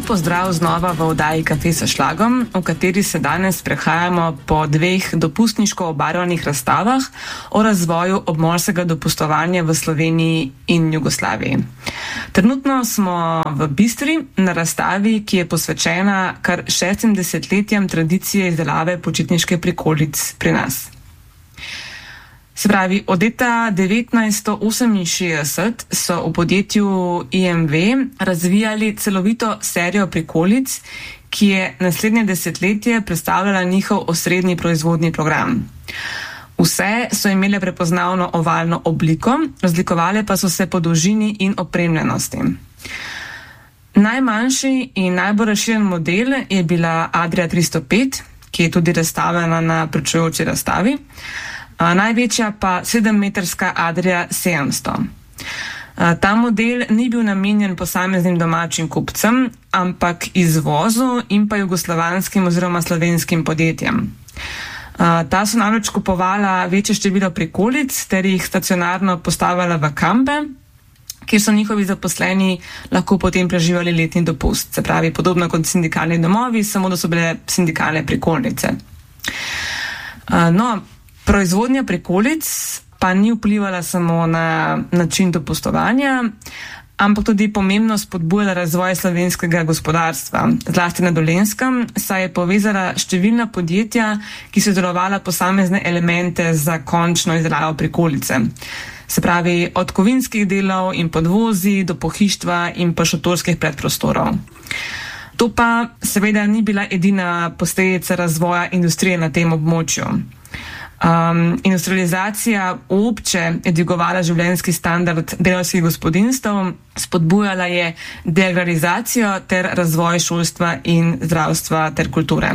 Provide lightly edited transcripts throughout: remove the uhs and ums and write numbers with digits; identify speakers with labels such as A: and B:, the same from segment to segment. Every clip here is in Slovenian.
A: Lep pozdrav znova v oddaji Kafe s šlagom, v kateri se danes sprehajamo po 2 dopustniško obarvanih razstavah o razvoju obmorskega dopustovanja v Sloveniji in Jugoslaviji. Trenutno smo v Bistri na razstavi, ki je posvečena kar 6 desetletjem tradicije izdelave počitniških prikolic pri nas. Se pravi, od leta 1968 so v podjetju IMV razvijali celovito serijo prikolic, ki je naslednje desetletje predstavljala njihov osrednji proizvodni program. Vse so imele prepoznavno ovalno obliko, razlikovale pa so se po dolžini in opremljenosti. Najmanjši in najbolj razširjen model je bila Adria 305, ki je tudi razstavljena na pričujoči razstavi. Največja pa 7-metrska Adria 700. Ta model ni bil namenjen posameznim domačim kupcem, ampak izvozu in pa jugoslovanskim oziroma slovenskim podjetjem. Ta so namreč kupovala večje število prikolic ter jih stacionarno postavila v kampe, kjer so njihovi zaposleni lahko potem preživljali letni dopust. Se pravi, podobno kot sindikalni domovi, samo da so bile sindikalne prikolice. Proizvodnja prikolic pa ni vplivala samo na način dopustovanja, ampak tudi pomembno spodbujala razvoj slovenskega gospodarstva, zlasti na Dolenjskem, saj je povezala številna podjetja, ki so delovala posamezne elemente za končno izdelavo prikolice. Se pravi, od kovinskih delov in podvozij do pohištva in pa šotorskih predprostorov. To pa seveda ni bila edina posledica razvoja industrije na tem območju. Industrializacija obče je dvigovala življenjski standard delavskih gospodinjstev, spodbujala je deagrarizacijo ter razvoj šolstva in zdravstva ter kulture.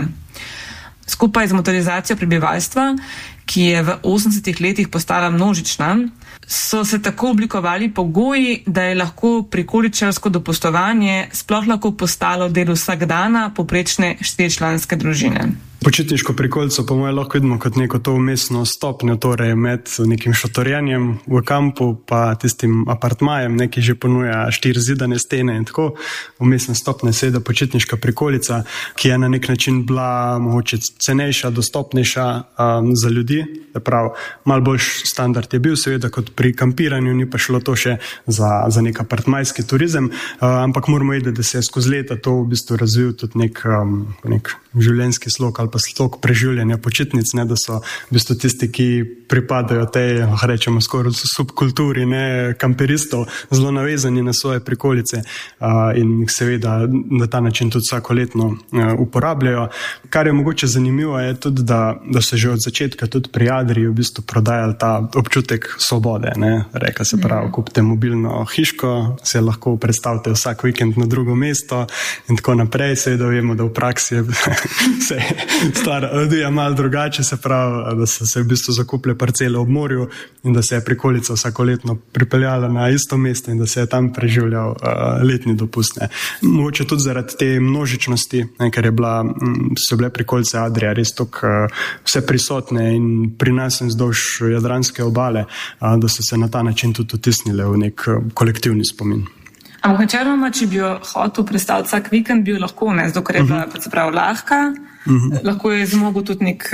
A: Skupaj z motorizacijo prebivalstva, ki je v 80 letih postala množična, so se tako oblikovali pogoji, da je lahko prikoličarsko dopustovanje sploh lahko postalo del vsakdana povprečne 4-članske družine.
B: Počitniško prikolico pa moje lahko vidimo kot neko to vmesno stopnjo, torej med nekim šotorjenjem v kampu pa tistim apartmajem, ki že ponuja 4 zidane stene in tako. Vmesna stopnja je seveda počitniška prikolica, ki je na nek način bila mogoče cenejša, dostopnejša za ljudi. Prav, malo boljši standard je bil seveda kot pri kampiranju, ni pa šlo to še za nek apartmajski turizem, ampak moramo vedeti, da se je skozi leta to v bistvu razvil tudi nek življenjski slog ali pa slog preživljanja počitnic, da so v bistvu tisti, ki pripadajo tej, rečemo skoraj subkulturi, kamperistov, zelo navezani na svoje prikolice in seveda na ta način tudi vsakoletno uporabljajo. Kar je mogoče zanimivo je tudi, da so že od začetka tudi pri Adriji v bistvu prodajali ta občutek svobode. Reka se pravi, kupite mobilno hiško, se lahko predstavite vsak vikend na drugo mesto in tako naprej. Seveda vemo, da v praksi se stvar odvija malo drugače, se pravi, da so se v bistvu zakupile parcele ob morju in da se je prikolica vsakoletno pripeljala na isto mesto in da se je tam preživljal letni dopust. Mogoče tudi zaradi te množičnosti, ker so bile prikolice Adria res tako vse prisotne in pri nas in vzdolž Jadranske obale, da so se na ta način tudi vtisnile v nek kolektivni spomin.
A: Ampak načeloma, če bi jo hotel predstaviti vsak vikend, bi jo lahko, zato ker je bila lahka, lahko je zmogel tudi nek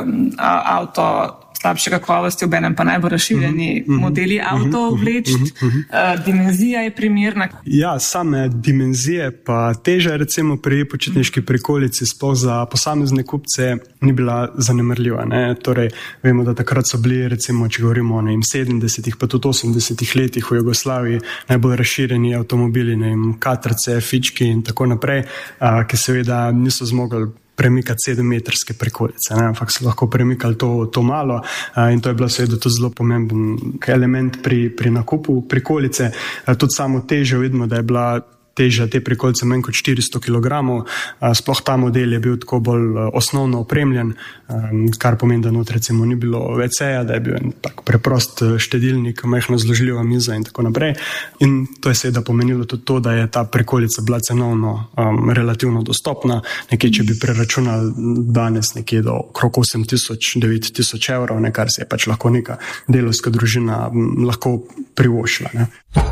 A: avto slabše kakovosti, obenem pa najbolj razširjeni modeli avtov vleči. Dimenzija je primerna.
B: Ja, same dimenzije pa teža recimo pri počitniški prikolici sploh za posamezne kupce ni bila zanemarljiva. Torej, vemo, da takrat so bili recimo, če govorimo o 70-ih pa tudi 80-ih letih v Jugoslaviji najbolj razširjeni avtomobili, katrce, fički in tako naprej, ki seveda niso zmogli premikati 7-metrske prikolice, ampak so lahko premikali to malo in to je bilo seveda tudi zelo pomemben element pri nakupu prikolice. Tudi samo težo vidimo, da je bila teža te prikolice manj kot 400 kg, sploh ta model je bil tako bolj osnovno opremljen, kar pomeni, da not recimo ni bilo WC-ja, da je bil en tak preprost štedilnik, majhno zložljiva miza in tako naprej. In to je seveda pomenilo tudi to, da je ta prikolica bila cenovno relativno dostopna, nekje, če bi preračunali danes nekje do okrog 8,000–9,000 evrov, kar se je pač lahko neka delovska družina lahko privoščila.